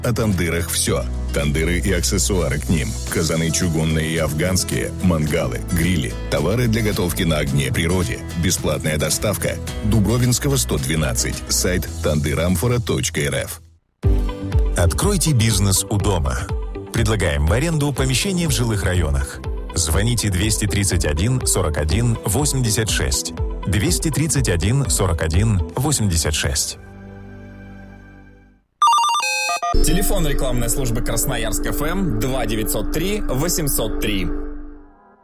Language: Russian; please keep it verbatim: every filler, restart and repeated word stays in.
О тандырах все. Тандыры и аксессуары к ним. Казаны чугунные и афганские, мангалы, грили, товары для готовки на огне природе. Бесплатная доставка. Дубровинского, сто двенадцать. Сайт тандырамфора точка эр эф. Откройте бизнес у дома. Предлагаем в аренду помещения в жилых районах. Звоните двести тридцать один сорок один восемьдесят шесть. двести тридцать один сорок один восемьдесят шесть. Телефон рекламной службы Красноярск эф эм два девятьсот три восемьсот три.